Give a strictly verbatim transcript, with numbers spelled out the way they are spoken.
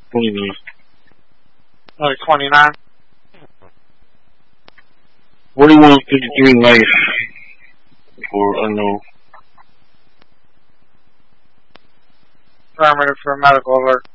twenty-nine. Only twenty-nine? forty-one fifty-three life for unknown. Affirmative for medical alert.